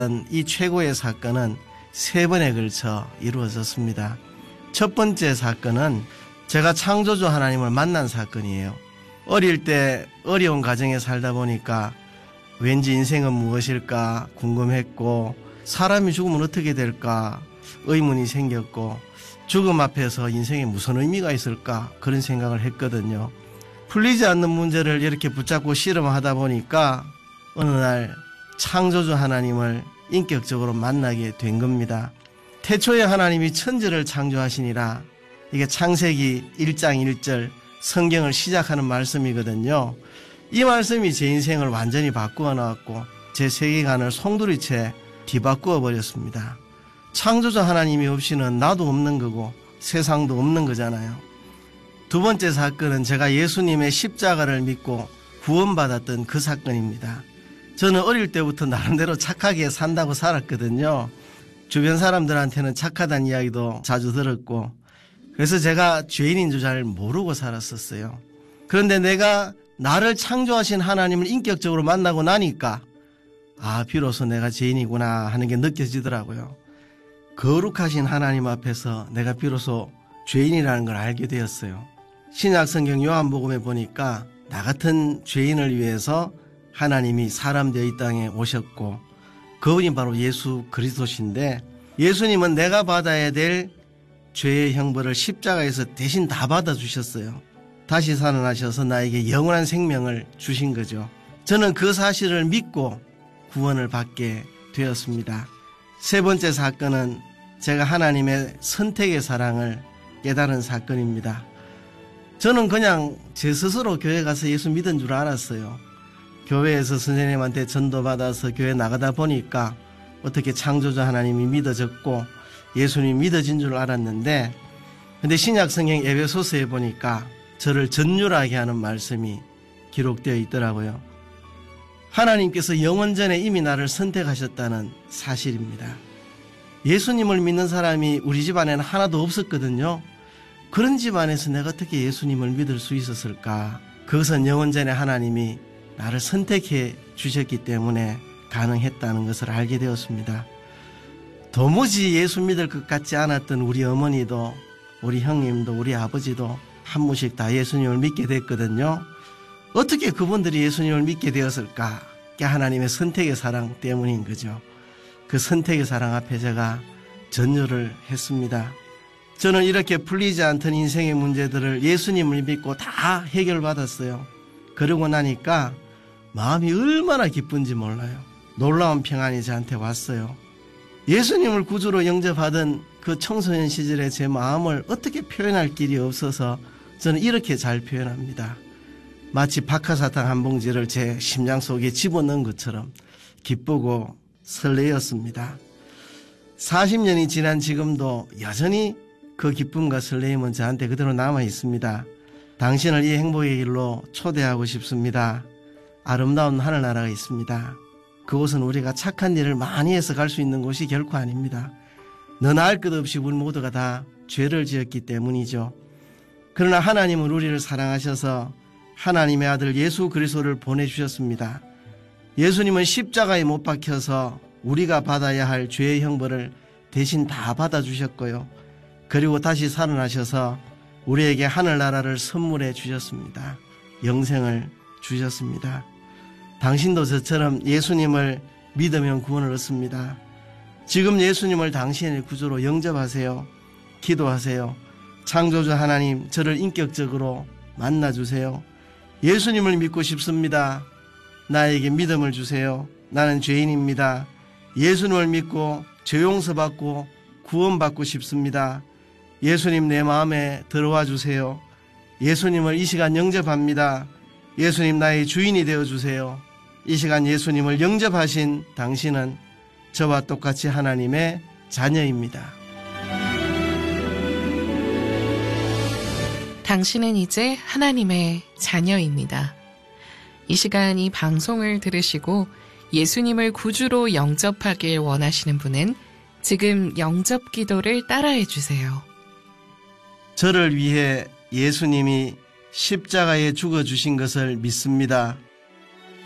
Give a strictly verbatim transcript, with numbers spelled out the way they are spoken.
이 최고의 사건은 세 번에 걸쳐 이루어졌습니다. 첫 번째 사건은 제가 창조주 하나님을 만난 사건이에요. 어릴 때 어려운 가정에 살다 보니까 왠지 인생은 무엇일까 궁금했고, 사람이 죽으면 어떻게 될까 의문이 생겼고, 죽음 앞에서 인생에 무슨 의미가 있을까 그런 생각을 했거든요. 풀리지 않는 문제를 이렇게 붙잡고 씨름하다 보니까 어느 날 창조주 하나님을 인격적으로 만나게 된 겁니다. 태초에 하나님이 천지를 창조하시니라. 이게 창세기 일 장 일 절 성경을 시작하는 말씀이거든요. 이 말씀이 제 인생을 완전히 바꾸어 놨고 제 세계관을 송두리째 뒤바꾸어 버렸습니다. 창조주 하나님이 없이는 나도 없는 거고 세상도 없는 거잖아요. 두 번째 사건은 제가 예수님의 십자가를 믿고 구원받았던 그 사건입니다. 저는 어릴 때부터 나름대로 착하게 산다고 살았거든요. 주변 사람들한테는 착하다는 이야기도 자주 들었고, 그래서 제가 죄인인 줄 잘 모르고 살았었어요. 그런데 내가 나를 창조하신 하나님을 인격적으로 만나고 나니까 아, 비로소 내가 죄인이구나 하는 게 느껴지더라고요. 거룩하신 하나님 앞에서 내가 비로소 죄인이라는 걸 알게 되었어요. 신약성경 요한복음에 보니까 나 같은 죄인을 위해서 하나님이 사람 되어 이 땅에 오셨고, 그분이 바로 예수 그리스도신데, 예수님은 내가 받아야 될 죄의 형벌을 십자가에서 대신 다 받아주셨어요. 다시 살아나셔서 나에게 영원한 생명을 주신 거죠. 저는 그 사실을 믿고 구원을 받게 되었습니다. 세 번째 사건은 제가 하나님의 선택의 사랑을 깨달은 사건입니다. 저는 그냥 제 스스로 교회 가서 예수 믿은 줄 알았어요. 교회에서 선생님한테 전도받아서 교회 나가다 보니까 어떻게 창조주 하나님이 믿어졌고 예수님이 믿어진 줄 알았는데, 근데 신약성경 에베소서에 보니까 저를 전율하게 하는 말씀이 기록되어 있더라고요. 하나님께서 영원전에 이미 나를 선택하셨다는 사실입니다. 예수님을 믿는 사람이 우리 집안에는 하나도 없었거든요. 그런 집안에서 내가 어떻게 예수님을 믿을 수 있었을까? 그것은 영원전에 하나님이 나를 선택해 주셨기 때문에 가능했다는 것을 알게 되었습니다. 도무지 예수 믿을 것 같지 않았던 우리 어머니도, 우리 형님도, 우리 아버지도 한 분씩 다 예수님을 믿게 됐거든요. 어떻게 그분들이 예수님을 믿게 되었을까? 그게 하나님의 선택의 사랑 때문인 거죠. 그 선택의 사랑 앞에 제가 전율을 했습니다. 저는 이렇게 풀리지 않던 인생의 문제들을 예수님을 믿고 다 해결받았어요. 그러고 나니까 마음이 얼마나 기쁜지 몰라요. 놀라운 평안이 저한테 왔어요. 예수님을 구주로 영접하던 그 청소년 시절의 제 마음을 어떻게 표현할 길이 없어서 저는 이렇게 잘 표현합니다. 마치 박하사탕 한 봉지를 제 심장 속에 집어넣은 것처럼 기쁘고 설레었습니다. 사십 년이 지난 지금도 여전히 그 기쁨과 설레임은 저한테 그대로 남아 있습니다. 당신을 이 행복의 길로 초대하고 싶습니다. 아름다운 하늘나라가 있습니다. 그곳은 우리가 착한 일을 많이 해서 갈 수 있는 곳이 결코 아닙니다. 너나 할 것 없이 우리 모두가 다 죄를 지었기 때문이죠. 그러나 하나님은 우리를 사랑하셔서 하나님의 아들 예수 그리스도를 보내주셨습니다. 예수님은 십자가에 못 박혀서 우리가 받아야 할 죄의 형벌을 대신 다 받아주셨고요. 그리고 다시 살아나셔서 우리에게 하늘나라를 선물해 주셨습니다. 영생을 주셨습니다. 당신도 저처럼 예수님을 믿으면 구원을 얻습니다. 지금 예수님을 당신의 구주로 영접하세요. 기도하세요. 창조주 하나님, 저를 인격적으로 만나주세요. 예수님을 믿고 싶습니다. 나에게 믿음을 주세요. 나는 죄인입니다. 예수님을 믿고 죄 용서받고 구원받고 싶습니다. 예수님 내 마음에 들어와 주세요. 예수님을 이 시간 영접합니다. 예수님 나의 주인이 되어주세요. 이 시간 예수님을 영접하신 당신은 저와 똑같이 하나님의 자녀입니다. 당신은 이제 하나님의 자녀입니다. 이 시간 이 방송을 들으시고 예수님을 구주로 영접하길 원하시는 분은 지금 영접 기도를 따라해 주세요. 저를 위해 예수님이 십자가에 죽어주신 것을 믿습니다.